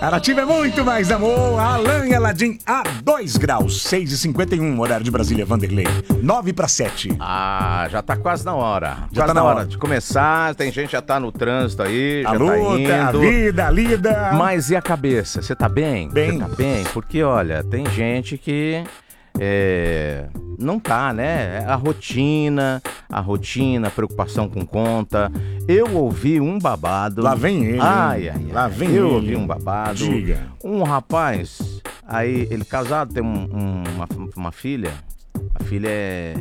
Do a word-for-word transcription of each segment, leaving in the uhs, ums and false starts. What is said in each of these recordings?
Arativa é muito mais amor. Alan e Aladim a dois graus, seis e cinquenta e um, horário de Brasília, Vanderlei. nove para sete. Ah, já tá quase na hora. Já quase tá na na hora. hora de começar. Tem gente que já tá no trânsito aí, A já luta, tá indo. a vida, a lida. Mas e a cabeça? Você tá bem? Bem. Você tá bem? Porque, olha, tem gente que é, não tá, né? A rotina, a rotina, a preocupação com conta. Eu ouvi um babado. Lá vem ele. Ai, ai, ai. Lá vem Eu ele. ouvi um babado. Diga. Um rapaz, aí ele casado, tem um- um- uma, uma filha. A filha é...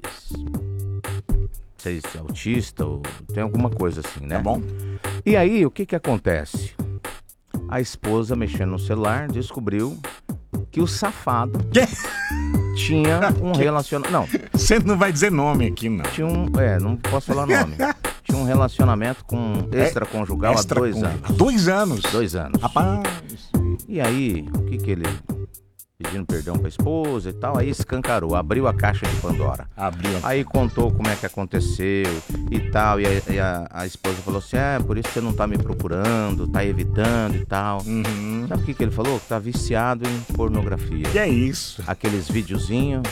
não sei se é autista ou tem alguma coisa assim, né? Tá bom? E aí, o que que acontece? A esposa, mexendo no celular, descobriu que o safado Que? tinha um relacionamento... Não, Você não vai dizer nome aqui, não. tinha um... É, não posso falar nome. Tinha um relacionamento com extraconjugal Extra há dois com- anos. Há dois anos? Dois anos. Rapaz. E aí, o que que ele... Pedindo perdão pra esposa e tal, aí escancarou, abriu a caixa de Pandora. Abriu. Aí contou como é que aconteceu e tal, e a, e a- a esposa falou assim, é, por isso você não tá me procurando, tá evitando e tal. Uhum. Sabe o que que ele falou? Que tá viciado em pornografia. Que é isso? Aqueles videozinhos.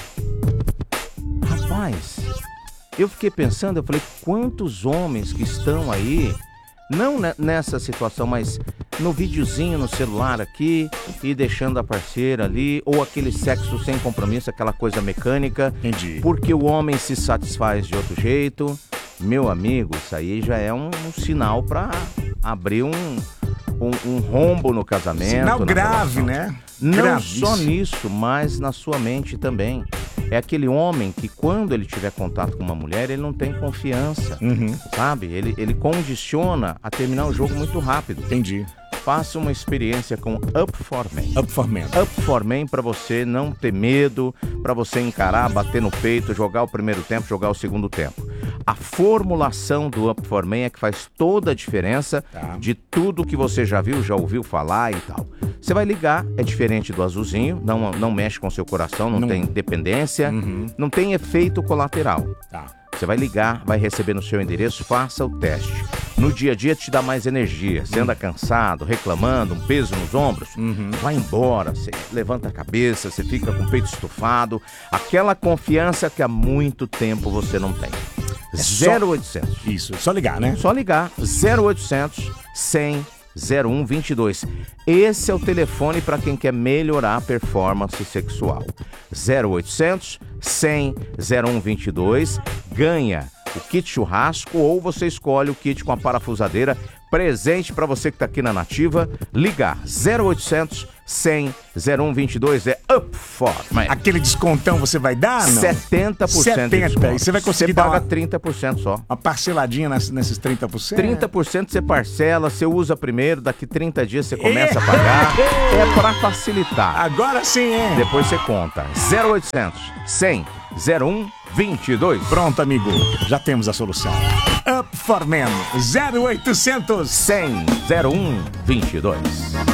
Rapaz, eu fiquei pensando, eu falei, quantos homens que estão aí, não ne- nessa situação, mas no videozinho no celular aqui e deixando a parceira ali, ou aquele sexo sem compromisso, aquela coisa mecânica, Entendi. porque o homem se satisfaz de outro jeito. Meu amigo, isso aí já é um, um sinal pra abrir um, um, um rombo no casamento. Sinal na grave, relação. né? Não Gravíssimo. só nisso, mas na sua mente também. É aquele homem que quando ele tiver contato com uma mulher, ele não tem confiança, Uhum. sabe? Ele, ele condiciona a terminar o jogo muito rápido. Entendi. Faça uma experiência com Up for Men. Up for men. Up for Men pra você não ter medo, pra você encarar, bater no peito, jogar o primeiro tempo, jogar o segundo tempo. A formulação do Up for Men é que faz toda a diferença Tá. de tudo que você já viu, já ouviu falar e tal. Você vai ligar, é diferente do azulzinho, não, não mexe com seu coração, não, Não. tem dependência, Uhum. não tem efeito colateral. Tá. Você vai ligar, vai receber no seu endereço, faça o teste. No dia a dia te dá mais energia. Você anda cansado, reclamando, um peso nos ombros, vai embora, você levanta a cabeça, você fica com o peito estufado. Aquela confiança que há muito tempo você não tem. só- zero oitocentos. Isso, é só ligar, né? Só ligar, zero oitocentos, cem, zero um vinte e dois. Esse é o telefone para quem quer melhorar a performance sexual. zero oitocentos, cem, zero um vinte e dois. Ganha o kit churrasco ou você escolhe o kit com a parafusadeira. Presente para você que está aqui na Nativa. Ligar zero oitocentos, cem, zero um vinte e dois é Up for Men. Aquele descontão você vai dar, não? setenta por cento de setenta, desconto. e você vai conseguir Você dar paga uma- trinta por cento só. Uma parceladinha ness- nesses trinta por cento? trinta por cento você parcela, você usa primeiro, daqui trinta dias você começa a pagar. É pra facilitar. Agora sim, hein? Depois você conta. zero oitocentos, cem, zero um vinte e dois. Pronto, amigo. Já temos a solução. Up for Men. zero oitocentos. cem, zero um vinte e dois.